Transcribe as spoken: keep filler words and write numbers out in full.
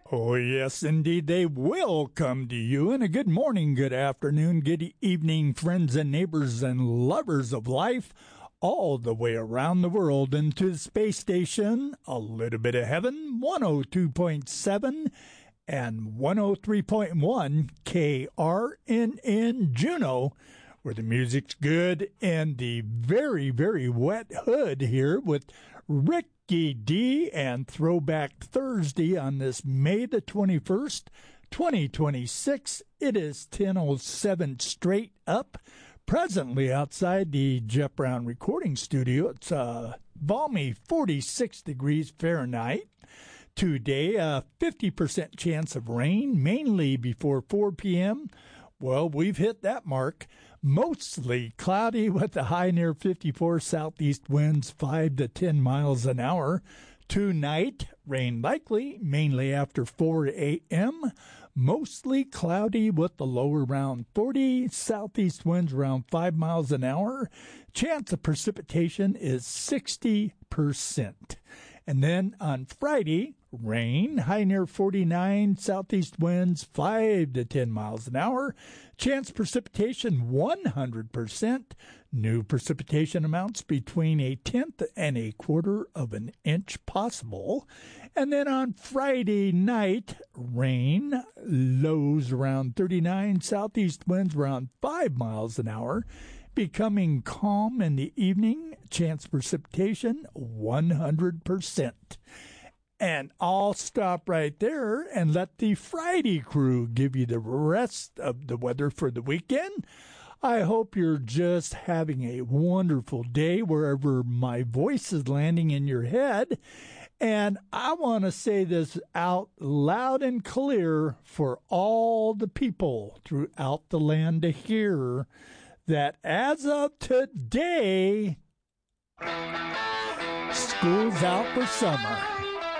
Oh, yes, indeed, they will come to you. And a good morning, good afternoon, good evening, friends and neighbors and lovers of life, all the way around the world into the space station, a little bit of heaven, one oh two point seven and one oh three point one K R N N Juneau, where the music's good, and the very, very wet hood here with Rick D and Throwback Thursday on this May the twenty-first, twenty twenty-six. It is ten oh seven straight up. Presently outside the Jeff Brown recording studio, it's uh, balmy forty-six degrees Fahrenheit. Today, a fifty percent chance of rain, mainly before four p.m. Well, we've hit that mark. Mostly cloudy with a high near fifty-four, southeast winds five to ten miles an hour. Tonight, rain likely, mainly after four a.m. Mostly cloudy with the low around forty, southeast winds around five miles an hour. Chance of precipitation is sixty percent. And then on Friday, rain, high near forty-nine, southeast winds five to ten miles an hour. Chance precipitation one hundred percent. New precipitation amounts between a tenth and a quarter of an inch possible. And then on Friday night, rain, lows around thirty-nine, southeast winds around five miles an hour. Becoming calm in the evening, chance precipitation one hundred percent. And I'll stop right there and let the Friday crew give you the rest of the weather for the weekend. I hope you're just having a wonderful day wherever my voice is landing in your head. And I want to say this out loud and clear for all the people throughout the land to hear, that as of today, school's out for summer.